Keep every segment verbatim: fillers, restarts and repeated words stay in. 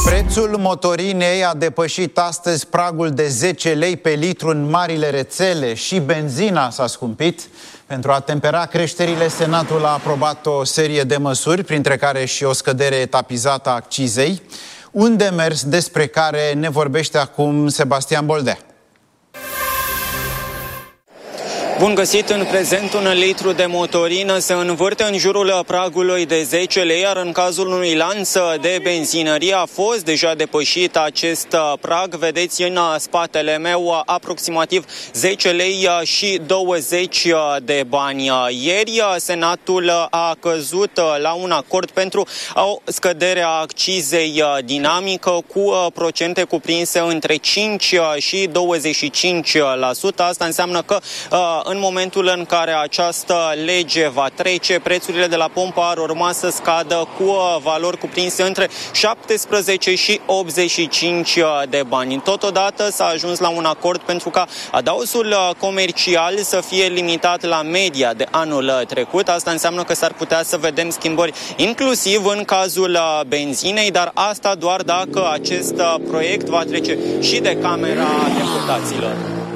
Prețul motorinei a depășit astăzi pragul de zece lei pe litru în marile rețele și benzina s-a scumpit. Pentru a tempera creșterile, Senatul a aprobat o serie de măsuri, printre care și o scădere etapizată a accizei, un demers despre care ne vorbește acum Sebastian Boldea. Bun găsit! În prezent, un litru de motorină se învârte în jurul pragului de zece lei, iar în cazul unui lanț de benzinărie a fost deja depășit acest prag. Vedeți în spatele meu aproximativ zece lei și douăzeci de bani. Ieri, Senatul a căzut la un acord pentru o scădere a accizei dinamică cu procente cuprinse între cinci și douăzeci și cinci la sută. Asta înseamnă că în momentul în care această lege va trece, prețurile de la pompă ar urma să scadă cu valori cuprinse între șaptesprezece și optzeci și cinci de bani. Totodată s-a ajuns la un acord pentru ca adausul comercial să fie limitat la media de anul trecut. Asta înseamnă că s-ar putea să vedem schimbări inclusiv în cazul benzinei, dar asta doar dacă acest proiect va trece și de Camera Deputaților.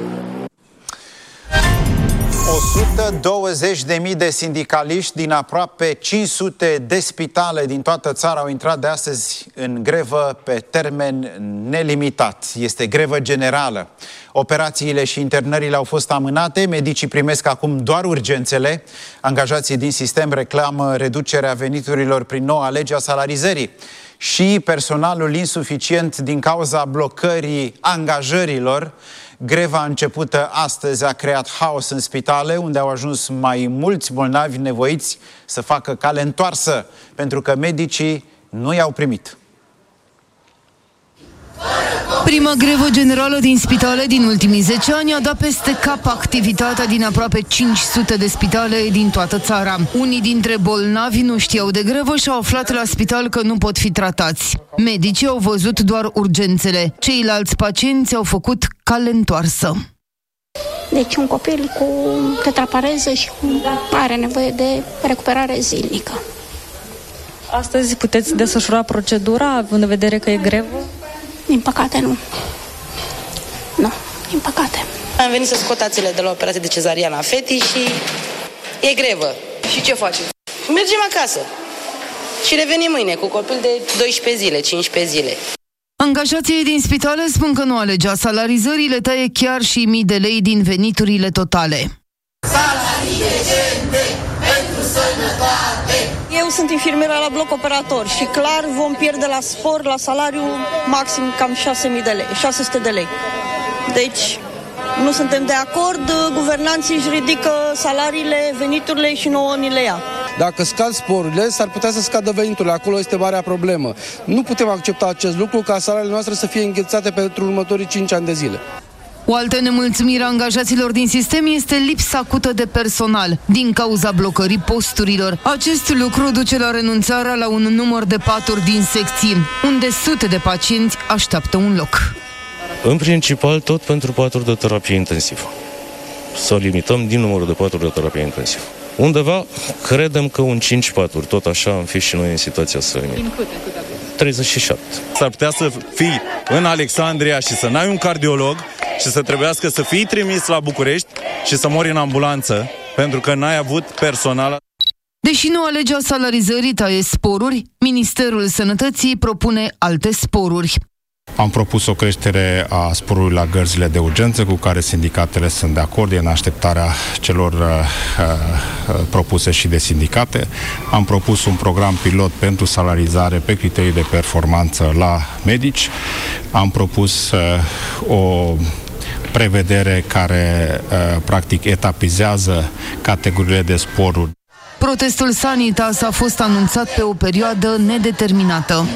o sută douăzeci de mii de sindicaliști din aproape cinci sute de spitale din toată țara au intrat de astăzi în grevă pe termen nelimitat. Este grevă generală. Operațiile și internările au fost amânate, medicii primesc acum doar urgențele. Angajații din sistem reclamă reducerea veniturilor prin noua lege a salarizării. Și personalul insuficient din cauza blocării angajărilor. Greva începută astăzi a creat haos în spitale, unde au ajuns mai mulți bolnavi nevoiți să facă cale întoarsă, pentru că medicii nu i-au primit. Prima grevă generală din spitale din ultimii zece ani a dat peste cap activitatea din aproape cinci sute de spitale din toată țara. Unii dintre bolnavi nu știau de grevă și au aflat la spital că nu pot fi tratați. Medicii au văzut doar urgențele. Ceilalți pacienți au făcut cale întoarsă. Deci un copil cu tetrapareză și cu are nevoie de recuperare zilnică. Astăzi puteți desfășura procedura, având în vedere că e grevă? Din păcate, nu. Nu, din păcate. Am venit să scot ațele de la operație de cezariană a fetii și e grevă. Și ce faceți? Mergem acasă și revenim mâine cu copil de doisprezece zile, cincisprezece zile. Angajații din spitale spun că nu alegea salarizării, le taie chiar și mii de lei din veniturile totale. Salarii decente pentru sănătate. Eu sunt infirmieră la bloc operator și clar vom pierde la spor, la salariu, maxim cam șase mii de lei, șase sute de lei. Deci nu suntem de acord, guvernanții își ridică salariile, veniturile și nouă ni le ia. Dacă scad sporurile, s-ar putea să scadă veniturile. Acolo este marea problemă. Nu putem accepta acest lucru ca salariile noastre să fie înghețate pentru următorii cinci ani de zile. O altă nemulțumire a angajaților din sistem este lipsa acută de personal, din cauza blocării posturilor. Acest lucru duce la renunțarea la un număr de paturi din secții, unde sute de pacienți așteaptă un loc. În principal, tot pentru paturi de terapie intensivă. Să limităm din numărul de paturi de terapie intensivă. Undeva, credem că un cinci paturi, tot așa am fi și noi în situația să limit. Din câte? Câte treizeci și șapte. S-ar putea să fii în Alexandria și să n-ai un cardiolog și să trebuiască să fii trimis la București și să mori în ambulanță pentru că n-ai avut personal. Deși noua lege a salarizării taie sporuri, Ministerul Sănătății propune alte sporuri. Am propus o creștere a sporului la gărzile de urgență, cu care sindicatele sunt de acord, e în așteptarea celor uh, uh, propuse și de sindicate. Am propus un program pilot pentru salarizare pe criterii de performanță la medici. Am propus uh, o prevedere care uh, practic etapizează categoriile de sporuri. Protestul Sanitas a fost anunțat pe o perioadă nedeterminată.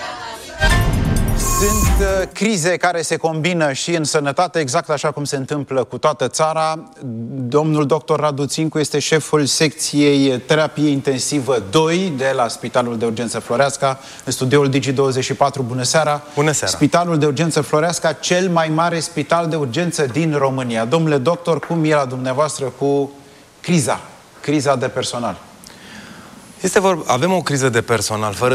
Sunt uh, crize care se combină și în sănătate, exact așa cum se întâmplă cu toată țara. Domnul doctor Radu Țincu este șeful secției terapie intensivă doi de la Spitalul de Urgență Floreasca, în studioul Digi douăzeci și patru. Bună seara! Bună seara! Spitalul de Urgență Floreasca, cel mai mare spital de urgență din România. Domnule doctor, cum e la dumneavoastră cu criza, criza de personal? Este vorba, avem o criză de personal, fără